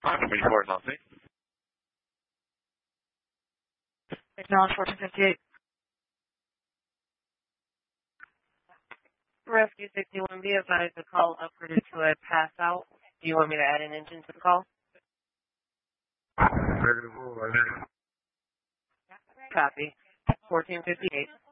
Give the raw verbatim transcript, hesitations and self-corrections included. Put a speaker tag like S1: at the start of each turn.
S1: twenty-four, nothing.
S2: Acknowledge fourteen fifty-eight.
S3: Rescue sixty-one, be advised the call upgraded to a pass out. Do you want me to add an engine to the call?
S1: Negative, right here.
S3: Copy. fourteen fifty-eight.